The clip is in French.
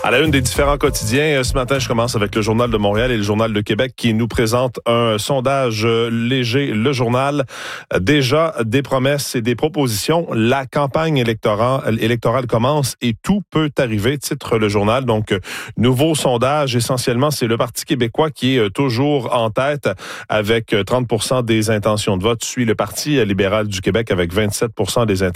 À la une des différents quotidiens, ce matin, je commence avec le Journal de Montréal et le Journal de Québec qui nous présentent un sondage léger. Le journal, déjà des promesses et des propositions. La campagne électorale commence et tout peut arriver, titre le journal. Donc, nouveau sondage, essentiellement, c'est le Parti québécois qui est toujours en tête avec 30% des intentions de vote, suit le Parti libéral du Québec avec 27% des intentions